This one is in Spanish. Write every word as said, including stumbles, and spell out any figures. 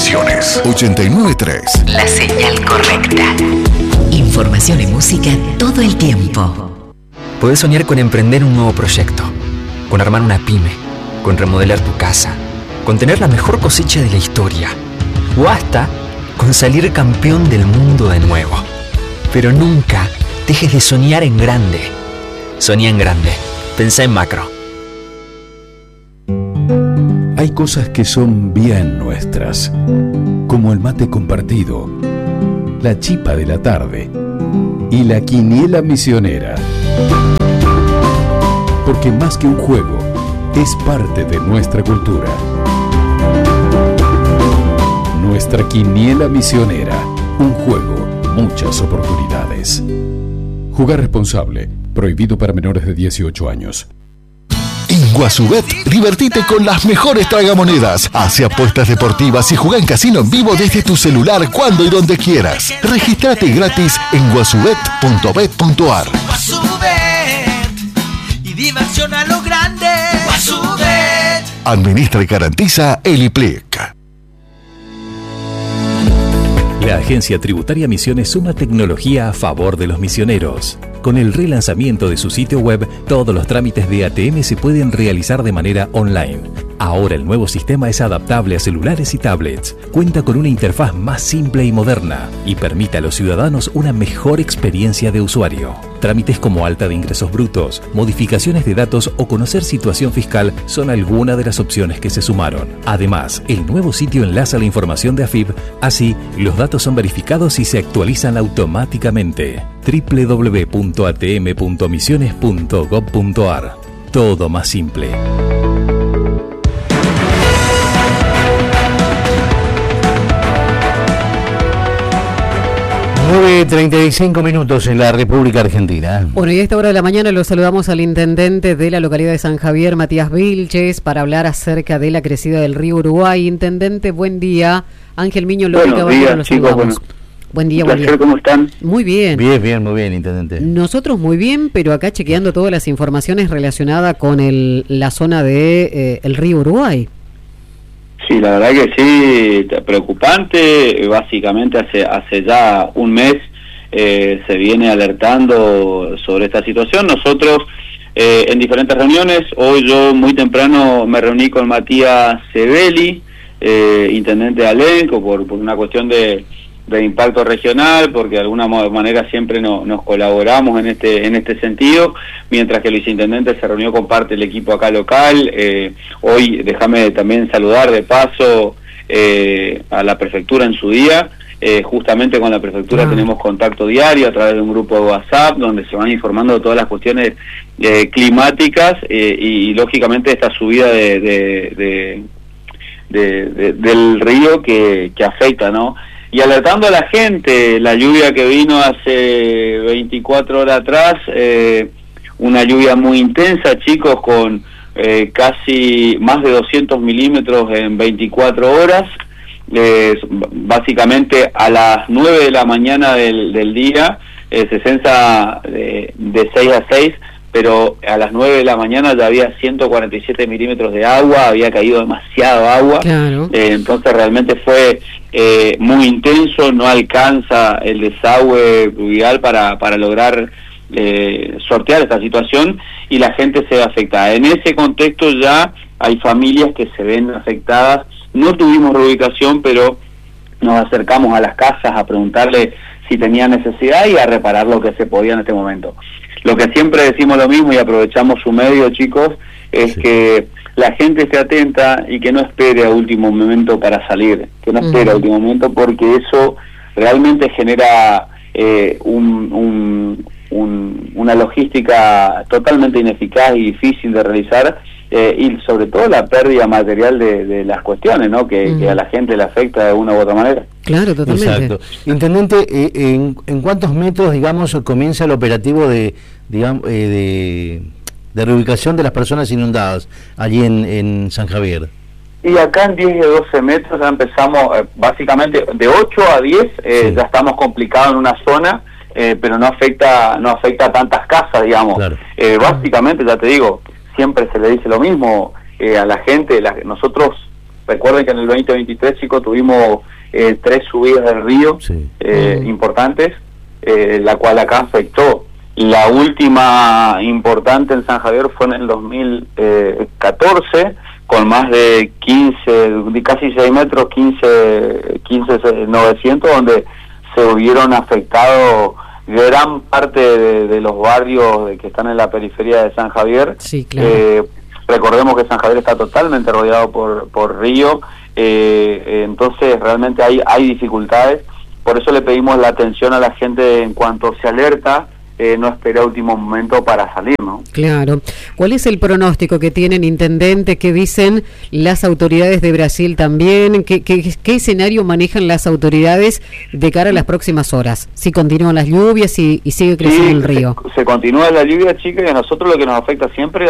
Misiones. ochenta y nueve punto tres. La señal correcta. Información y música todo el tiempo. Podés soñar con emprender un nuevo proyecto, con armar una pyme, con remodelar tu casa, con tener la mejor cosecha de la historia, o hasta con salir campeón del mundo de nuevo. Pero nunca dejes de soñar en grande. Soñá en grande. Pensá en macro. Hay cosas que son bien nuestras, como el mate compartido, la chipa de la tarde y la quiniela misionera. Porque más que un juego, es parte de nuestra cultura. Nuestra quiniela misionera, un juego, muchas oportunidades. Jugar responsable, prohibido para menores de dieciocho años. En Guasubet, divertite con las mejores tragamonedas. Hace apuestas deportivas y juega en casino en vivo desde tu celular cuando y donde quieras. Regístrate gratis en guasubet punto bet punto ar. Guasubet y diversión a lo grande. Guasubet. Administra y garantiza el I P L I C. La Agencia Tributaria Misiones suma tecnología a favor de los misioneros. Con el relanzamiento de su sitio web, todos los trámites de A T M se pueden realizar de manera online. Ahora el nuevo sistema es adaptable a celulares y tablets, cuenta con una interfaz más simple y moderna y permite a los ciudadanos una mejor experiencia de usuario. Trámites como alta de ingresos brutos, modificaciones de datos o conocer situación fiscal son algunas de las opciones que se sumaron. Además, el nuevo sitio enlaza la información de A F I B, así los datos son verificados y se actualizan automáticamente. doble u doble u doble u punto a t m punto misiones punto gob punto ar. Todo más simple. nueve treinta y cinco minutos en la República Argentina. Bueno, y a esta hora de la mañana lo saludamos al intendente de la localidad de San Javier, Matías Vilches, para hablar acerca de la crecida del río Uruguay. Intendente, buen día. Ángel Miño, Lógica, Buenos días, lo chicos. saludamos. Bueno, buen día, un buen placer, día. ¿cómo están? Muy bien. Bien, bien, muy bien, intendente. Nosotros muy bien, pero acá chequeando todas las informaciones relacionadas con el, la zona de eh, el río Uruguay. Sí, la verdad que sí, preocupante. Básicamente hace hace ya un mes eh, se viene alertando sobre esta situación. Nosotros eh, en diferentes reuniones, hoy yo muy temprano me reuní con Matías Sebeli, eh, intendente de Alenco, por, por una cuestión de, de impacto regional, porque de alguna manera siempre no, nos colaboramos en este en este sentido, mientras que Luis Intendente se reunió con parte del equipo acá local. Eh, hoy déjame también saludar de paso eh, a la prefectura en su día. Eh, justamente con la prefectura ah. tenemos contacto diario a través de un grupo de WhatsApp donde se van informando de todas las cuestiones eh, climáticas eh, y, y lógicamente esta subida de, de, de, de, de del río que, que afecta, ¿no? Y alertando a la gente, la lluvia que vino hace veinticuatro horas atrás, eh, una lluvia muy intensa, chicos, con eh, casi más de doscientos milímetros en veinticuatro horas. Eh, básicamente a las nueve de la mañana del, del día eh, se censa de, de seis a seis, pero a las nueve de la mañana ya había ciento cuarenta y siete milímetros de agua, había caído demasiado agua. Claro. eh, entonces realmente fue eh, muy intenso, no alcanza el desagüe pluvial para, para lograr eh, sortear esta situación y la gente se ve afectada. En ese contexto ya hay familias que se ven afectadas. No tuvimos reubicación, pero nos acercamos a las casas a preguntarle si tenían necesidad y a reparar lo que se podía en este momento. Lo que siempre decimos lo mismo y aprovechamos su medio, chicos, es sí. que la gente esté atenta y que no espere a último momento para salir, que no espere uh-huh. a último momento, porque eso realmente genera eh, un, un, un, una logística totalmente ineficaz y difícil de realizar. Eh, y sobre todo la pérdida material de, de las cuestiones, ¿no? Que, mm. que a la gente le afecta de una u otra manera. Claro, totalmente. Exacto. Intendente, eh, en, ¿en cuántos metros, digamos, comienza el operativo de, digamos, eh, de, de reubicación de las personas inundadas allí en, en San Javier? Y acá en diez y doce metros ya empezamos, eh, básicamente de ocho a diez eh, sí. ya estamos complicados en una zona, eh, pero no afecta no afecta a tantas casas, digamos. Claro. Eh, básicamente, ya te digo, siempre se le dice lo mismo eh, a la gente. La, nosotros Recuerden que en el veinte veintitrés, chicos, tuvimos eh, tres subidas del río Sí. eh, Mm. importantes, eh, la cual acá afectó. La última importante en San Javier fue en el dos mil catorce, con más de quince, de casi seis metros, quince, quince novecientos, donde se hubieron afectado gran parte de, de los barrios de que están en la periferia de San Javier. Sí, claro. Eh, recordemos que San Javier está totalmente rodeado por, por río, eh, eh, entonces realmente hay, hay dificultades. Por eso le pedimos la atención a la gente en cuanto se alerta, eh, no espera último momento para salir, ¿no? Claro. ¿Cuál es el pronóstico que tienen, intendente? ¿Qué dicen las autoridades de Brasil también? ¿Qué, qué, qué escenario manejan las autoridades de cara a las próximas horas? Si continúan las lluvias y, y sigue creciendo Sí, el río. Se, se continúa la lluvia, chicas, y a nosotros lo que nos afecta siempre